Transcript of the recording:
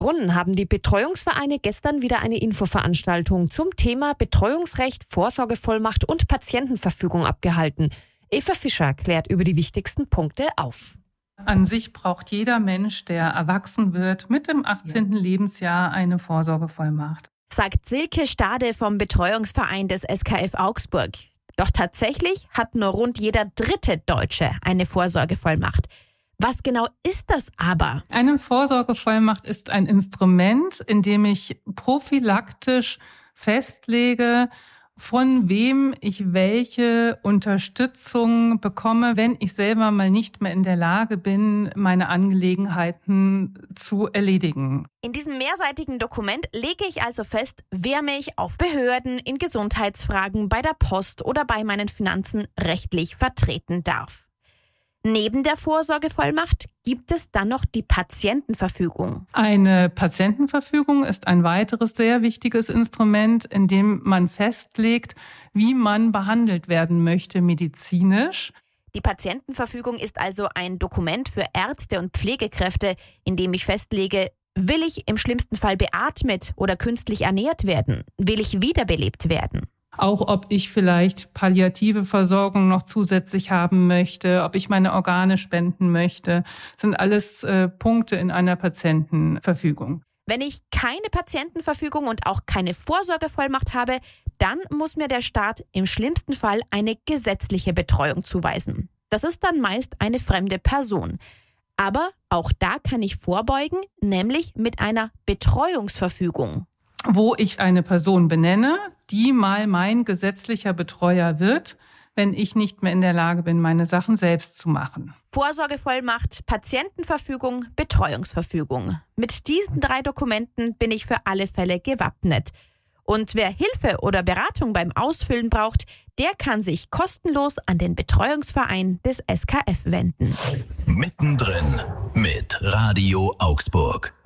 Brunn haben die Betreuungsvereine gestern wieder eine Infoveranstaltung zum Thema Betreuungsrecht, Vorsorgevollmacht und Patientenverfügung abgehalten. Eva Fischer klärt über die wichtigsten Punkte auf. An sich braucht jeder Mensch, der erwachsen wird, mit dem 18. Lebensjahr eine Vorsorgevollmacht, sagt Silke Stade vom Betreuungsverein des SKF Augsburg. Doch tatsächlich hat nur rund jeder dritte Deutsche eine Vorsorgevollmacht. Was genau ist das aber? Eine Vorsorgevollmacht ist ein Instrument, in dem ich prophylaktisch festlege, von wem ich welche Unterstützung bekomme, wenn ich selber mal nicht mehr in der Lage bin, meine Angelegenheiten zu erledigen. In diesem mehrseitigen Dokument lege ich also fest, wer mich auf Behörden, in Gesundheitsfragen, bei der Post oder bei meinen Finanzen rechtlich vertreten darf. Neben der Vorsorgevollmacht gibt es dann noch die Patientenverfügung. Eine Patientenverfügung ist ein weiteres sehr wichtiges Instrument, in dem man festlegt, wie man behandelt werden möchte medizinisch. Die Patientenverfügung ist also ein Dokument für Ärzte und Pflegekräfte, in dem ich festlege, will ich im schlimmsten Fall beatmet oder künstlich ernährt werden? Will ich wiederbelebt werden? Auch ob ich vielleicht palliative Versorgung noch zusätzlich haben möchte, ob ich meine Organe spenden möchte, sind alles Punkte in einer Patientenverfügung. Wenn ich keine Patientenverfügung und auch keine Vorsorgevollmacht habe, dann muss mir der Staat im schlimmsten Fall eine gesetzliche Betreuung zuweisen. Das ist dann meist eine fremde Person. Aber auch da kann ich vorbeugen, nämlich mit einer Betreuungsverfügung. Wo ich eine Person benenne, die mal mein gesetzlicher Betreuer wird, wenn ich nicht mehr in der Lage bin, meine Sachen selbst zu machen. Vorsorgevollmacht, Patientenverfügung, Betreuungsverfügung. Mit diesen 3 Dokumenten bin ich für alle Fälle gewappnet. Und wer Hilfe oder Beratung beim Ausfüllen braucht, der kann sich kostenlos an den Betreuungsverein des SKF wenden. Mittendrin mit Radio Augsburg.